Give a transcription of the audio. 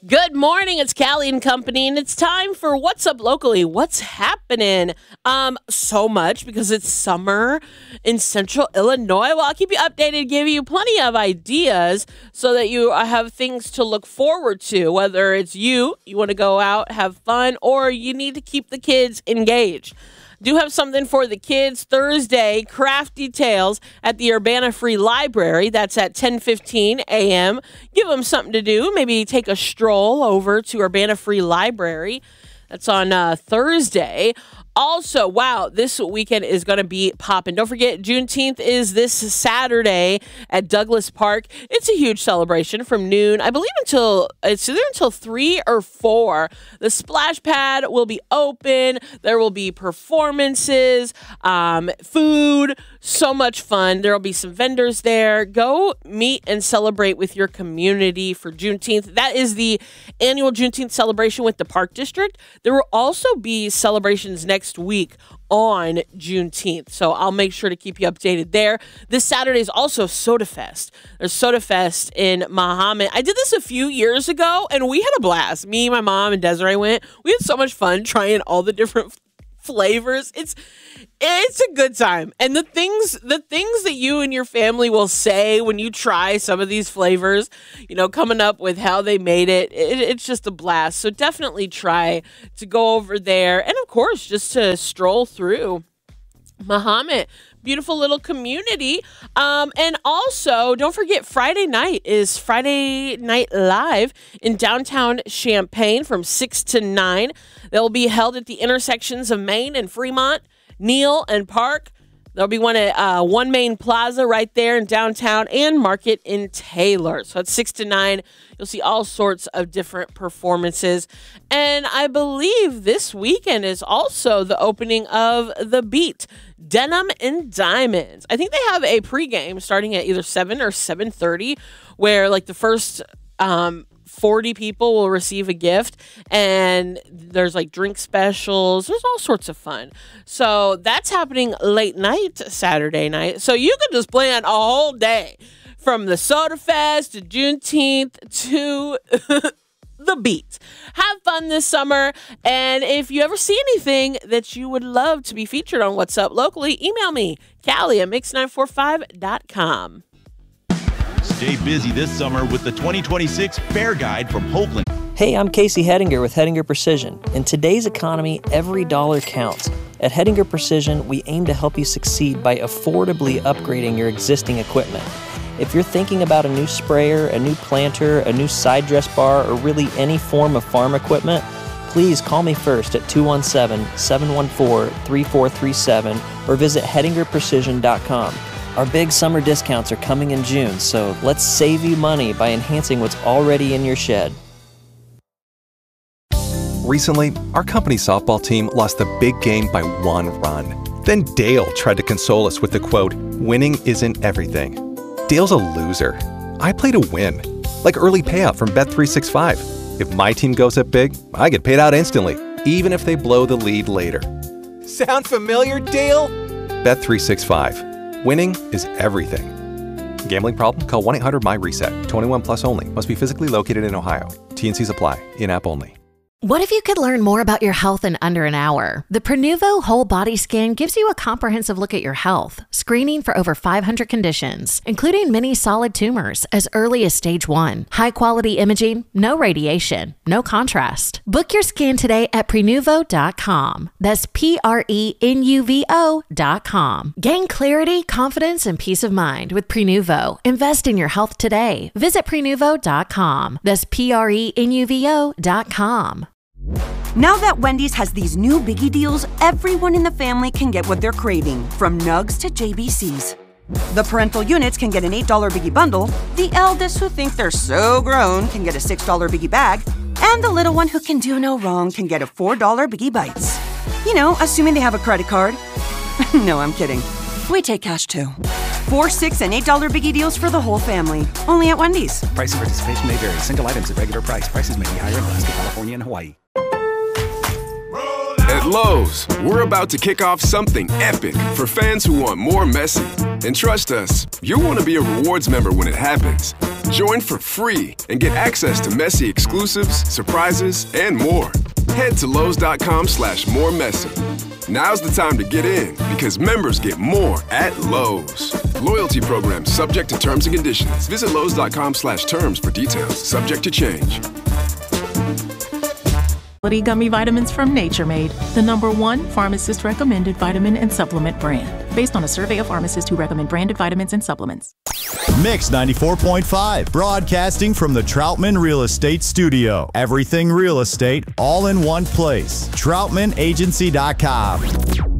Good morning, it's Callie and Company, and it's time for What's Up Locally. What's happening? So much because it's summer in Central Illinois. Well, I'll keep you updated, give you plenty of ideas so that you have things to look forward to, whether it's you want to go out, have fun, or you need to keep the kids engaged. Do have something for the kids Thursday, craft details at the Urbana Free Library. That's at 10:15 a.m. Give them something to do. Maybe take a stroll over to Urbana Free Library. That's on Thursday. Also, wow, this weekend is going to be popping. Don't forget, Juneteenth is this Saturday at Douglas Park. It's a huge celebration from noon, I believe, until 3 or 4. The splash pad will be open. There will be performances, food, so much fun. There will be some vendors there. Go meet and celebrate with your community for Juneteenth. That is the annual Juneteenth celebration with the Park District. There will also be celebrations next week on Juneteenth. So I'll make sure to keep you updated there. This Saturday is also Soda Fest. There's Soda Fest in Mahomet. I did this a few years ago and we had a blast. Me, my mom, and Desiree went. We had so much fun trying all the different flavors. It's a good time. And the things that you and your family will say when you try some of these flavors, coming up with how they made it, it's just a blast. So definitely try to go over there. And of course, just to stroll through Mahomet. Beautiful little community. And also, don't forget, Friday night is Friday Night Live in downtown Champaign from 6 to 9. They'll be held at the intersections of Main and Fremont, Neal and Park. There'll be one at One Main Plaza right there in downtown and Market in Taylor. So at 6 to 9, you'll see all sorts of different performances. And I believe this weekend is also the opening of The Beat, Denim and Diamonds. I think they have a pregame starting at either 7 or 7:30 where like the first 40 people will receive a gift, and there's like drink specials. There's all sorts of fun. So that's happening late night Saturday night. So you could just plan a whole day from the Soda Fest to Juneteenth to The Beat. Have fun this summer. And if you ever see anything that you would love to be featured on What's Up Locally, email me, Callie at mix945.com. Stay busy this summer with the 2026 Fair Guide from Hoagland. Hey, I'm Casey Hedinger with Hedinger Precision. In today's economy, every dollar counts. At Hedinger Precision, we aim to help you succeed by affordably upgrading your existing equipment. If you're thinking about a new sprayer, a new planter, a new side dress bar, or really any form of farm equipment, please call me first at 217-714-3437 or visit HedingerPrecision.com. Our big summer discounts are coming in June, so let's save you money by enhancing what's already in your shed. Recently, our company softball team lost the big game by 1 run. Then Dale tried to console us with the quote, "Winning isn't everything." Dale's a loser. I play to win, like early payout from Bet365. If my team goes up big, I get paid out instantly, even if they blow the lead later. Sound familiar, Dale? Bet365. Winning is everything. Gambling problem? Call 1-800-MY-RESET. 21 plus only. Must be physically located in Ohio. T&Cs apply. In-app only. What if you could learn more about your health in under an hour? The Prenuvo Whole Body Scan gives you a comprehensive look at your health, screening for over 500 conditions, including many solid tumors as early as stage 1. High-quality imaging, no radiation, no contrast. Book your scan today at Prenuvo.com. That's Prenuvo.com. Gain clarity, confidence, and peace of mind with Prenuvo. Invest in your health today. Visit Prenuvo.com. That's Prenuvo.com. Now that Wendy's has these new biggie deals, everyone in the family can get what they're craving, from nugs to JBCs. The parental units can get an $8 biggie bundle, the eldest who think they're so grown can get a $6 biggie bag, and the little one who can do no wrong can get a $4 biggie bites. You know, assuming they have a credit card. No, I'm kidding. We take cash too. 4, $6, and $8 biggie deals for the whole family. Only at Wendy's. Price and participation may vary. Single items at regular price. Prices may be higher in Alaska, California, and Hawaii. Roll At Lowe's, we're about to kick off something epic for fans who want more Messi. And trust us, you'll want to be a rewards member when it happens. Join for free and get access to Messi exclusives, surprises, and more. Head to Lowe's.com/moremessy. Now's the time to get in because members get more at Lowe's. Loyalty program subject to terms and conditions. Visit Lowe's.com/terms for details. Subject to change. Gummy vitamins from Nature Made, the #1 pharmacist-recommended vitamin and supplement brand, based on a survey of pharmacists who recommend branded vitamins and supplements. Mix 94.5, broadcasting from the Troutman Real Estate Studio. Everything real estate, all in one place. TroutmanAgency.com.